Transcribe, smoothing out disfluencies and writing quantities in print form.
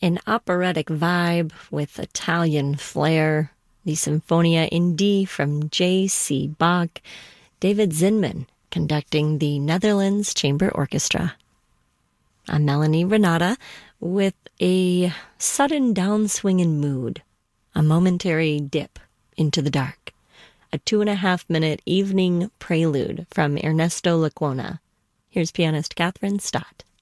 An operatic vibe with Italian flair. The Sinfonia in D from J.C. Bach. David Zinman conducting the Netherlands Chamber Orchestra. I'm Melanie Renata with a sudden downswing in mood. A momentary dip into the dark. A 2.5-minute evening prelude from Ernesto Lecuona. Here's pianist Catherine Stott.